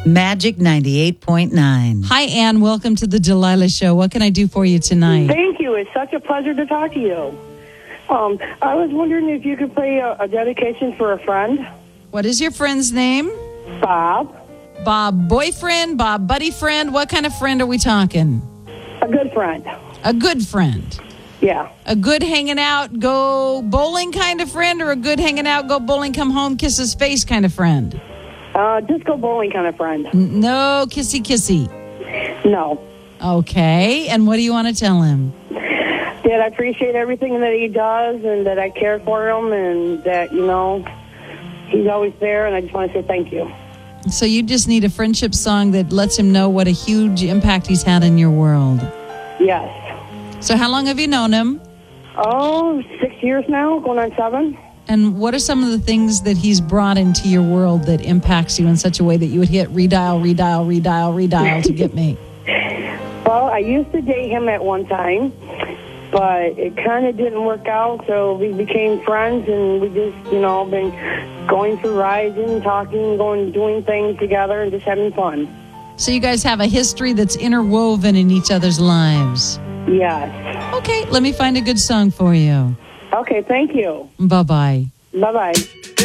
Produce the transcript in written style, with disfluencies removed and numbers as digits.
Magic 98.9. Hi, Ann. Welcome to the Delilah Show. What can I do for you tonight? Thank you. It's such a pleasure to talk to you. I was wondering if you could play a dedication for a friend. What is your friend's name? Bob. Bob boyfriend, Bob buddy friend. What kind of friend are we talking? A good friend. A good friend. Yeah. A good hanging out, go bowling kind of friend, or a good hanging out, go bowling, come home, kiss his face kind of friend? Disco bowling kind of friend. No kissy kissy. No. Okay. And what do you want to tell him? That I appreciate everything that he does and that I care for him and that, he's always there, and I just want to say thank you. So you just need a friendship song that lets him know what a huge impact he's had in your world. Yes. So how long have you known him? 6 years now, going on 7. And what are some of the things that he's brought into your world that impacts you in such a way that you would hit redial to get me? Well, I used to date him at one time, but it kind of didn't work out, so we became friends, and we just, been going through rides and talking, doing things together, and just having fun. So you guys have a history that's interwoven in each other's lives. Yes. Okay, let me find a good song for you. Okay, thank you. Bye-bye. Bye-bye.